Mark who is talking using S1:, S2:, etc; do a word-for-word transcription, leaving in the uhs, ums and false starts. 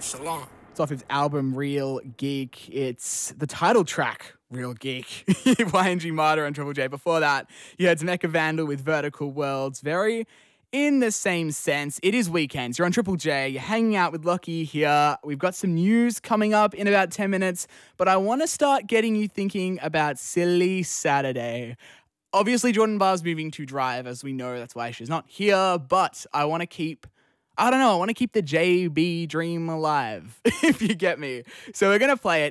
S1: Shalom.
S2: It's off his album Real Geek. It's the title track, Real Geek. Y N G Martyr on Triple J. Before that, you had Mecha Vandal with Vertical Worlds. Very in the same sense. It is weekends. You're on Triple J. You're hanging out with Lockie here. We've got some news coming up in about ten minutes, but I want to start getting you thinking about Silly Saturday. Obviously, Jordan Barr's moving to Drive, as we know. That's why she's not here, but I want to keep... I don't know, I want to keep the J B dream alive, if you get me. So we're going to play it.